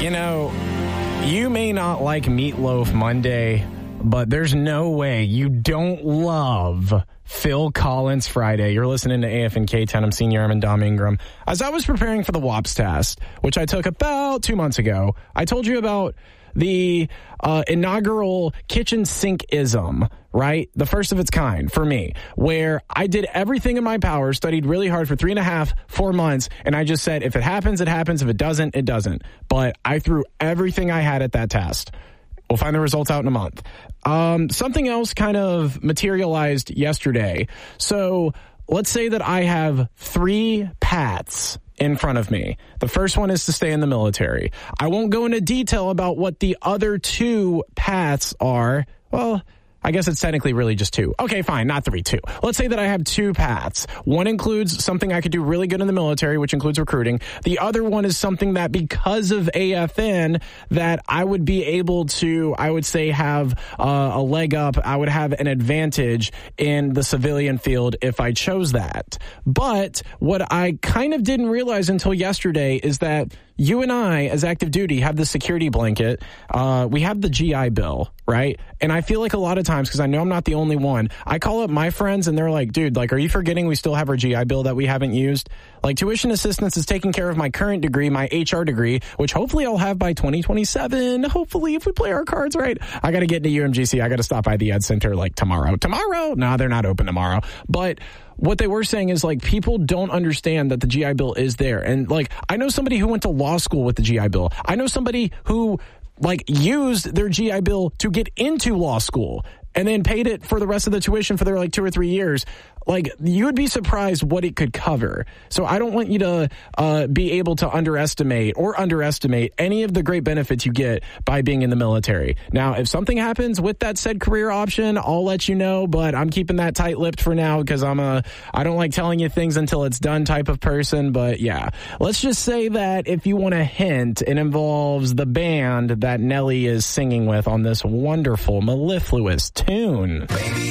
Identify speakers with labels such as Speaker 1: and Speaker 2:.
Speaker 1: You know, you may not like Meatloaf Monday, but there's no way you don't love Phil Collins Friday. You're listening to AFN K10. I'm Senior Airman Dom Ingram. As I was preparing for the WAPS test, which I took about 2 months ago, I told you about the inaugural kitchen sink-ism, right? The first of its kind for me, where I did everything in my power, studied really hard for 3.5, 4 months, and I just said, if it happens, it happens. If it doesn't, it doesn't. But I threw everything I had at that test. We'll find the results out in a month. Something else kind of materialized yesterday. So let's say that I have 3 paths in front of me. The first one is to stay in the military. I won't go into detail about what the other 2 paths are. Well, I guess it's technically really just 2. Okay, fine, not 3, 2. Let's say that I have 2 paths. One includes something I could do really good in the military, which includes recruiting. The other one is something that because of AFN that I would be able to, I would say, have a leg up. I would have an advantage in the civilian field if I chose that. But what I kind of didn't realize until yesterday is that you and I, as active duty, have the security blanket. We have the GI Bill, right? And I feel like a lot of times, because I know I'm not the only one, I call up my friends and they're like, dude, like, are you forgetting we still have our GI Bill that we haven't used? Like, tuition assistance is taking care of my current degree, my HR degree, which hopefully I'll have by 2027. Hopefully, if we play our cards right. I got to get into UMGC. I got to stop by the Ed Center like tomorrow. Nah, they're not open tomorrow. But what they were saying is, like, people don't understand that the GI Bill is there. And, like, I know somebody who went to law school with the GI Bill. I know somebody who, like, used their GI Bill to get into law school and then paid it for the rest of the tuition for their, like, 2 or 3 years. Like, you would be surprised what it could cover. So I don't want you to be able to underestimate any of the great benefits you get by being in the military. Now, if something happens with that said career option, I'll let you know, but I'm keeping that tight-lipped for now because I don't like telling you things until it's done type of person. But yeah, let's just say that if you want a hint, it involves the band that Nelly is singing with on this wonderful mellifluous tune.
Speaker 2: Baby,